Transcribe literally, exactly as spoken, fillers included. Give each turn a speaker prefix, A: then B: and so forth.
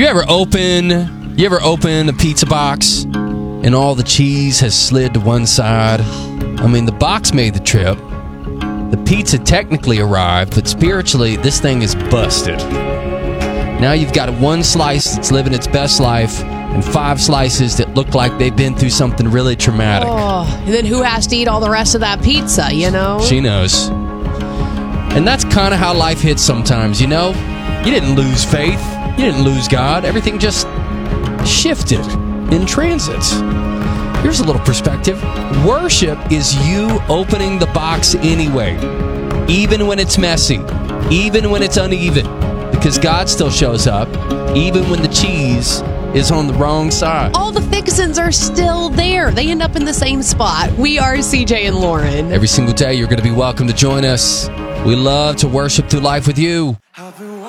A: You ever open, you ever open a pizza box and all the cheese has slid to one side? I mean, the box made the trip. The pizza technically arrived, but spiritually, this thing is busted. Now you've got one slice that's living its best life and five slices that look like they've been through something really traumatic.
B: Oh, and then who has to eat all the rest of that pizza, you know?
A: She knows. And that's kind of how life hits sometimes, you know? You didn't lose faith. You didn't lose God. Everything just shifted in transit. Here's a little perspective. Worship is you opening the box anyway, even when it's messy, even when it's uneven, because God still shows up, even when the cheese is on the wrong side.
B: All the fixins are still there. They end up in the same spot. We are C J and Lauren.
A: Every single day, you're going to be welcome to join us. We love to worship through life with you.